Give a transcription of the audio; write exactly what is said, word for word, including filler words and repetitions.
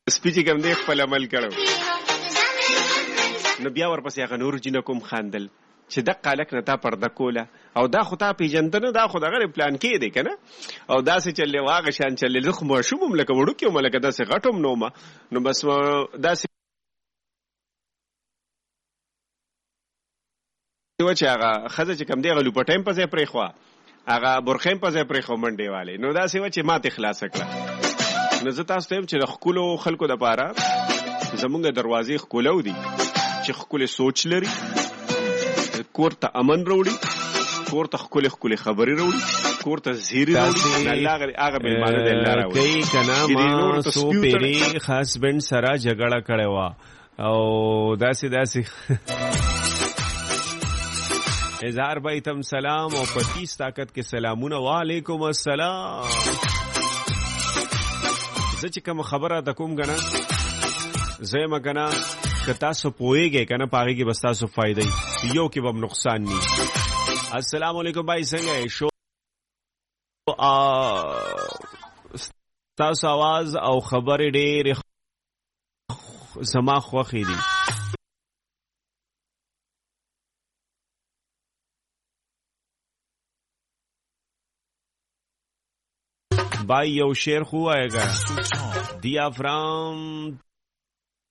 سپي چې کوم دی خپل عمل کړو نو بیا ورپسې هغه نور جینه کوم خاندل چې دقه هلک نه تا پرده کوله او دا خو تا پېژنده نه دا خو دغه پلان کې دی که نه او داسې چلې و هغه شان چلې زه خو ماشوم وم لکه وړوکې وم لکه داسې غټ هم نه ومه نو بس داسې و چې هغه ښځه چې کوم دی هغه لوپټۍ هم په ځای پرېښوه هغه برخې هم په ځای پرېښوه منډې والې نو داسې وه چې ماتې خلاصه کړه نو زه تاسو ته یم چې د ښکلو خلکو دپاره زمونږ دروازې ښکلو دي چې ښکلې سوچ لري کور ته امن راوړي کور ته ښکلې ښکلې خبرې راوړي کور ته زیری راوړي هغه مېلمانه د الله راوړي کوي که نه ما څو پیرې هسبنډ سره جګړه کړې وه او داسې داسې اظهار بھائی تم سلام او پتیس طاقت کې سلامونه وعلیکم السلام زه چې کوم خبره د کوم غنه زه یم کنه که تاسو پوهیږئ کنه پاره کې بس تاسو فائدې یو کې به نقصان ني السلام علیکم بھائی څنګه شو تاسو आवाज او خبرې ډېر زما خوښې دي भाई यो शेर हुआ है दिया फ्राम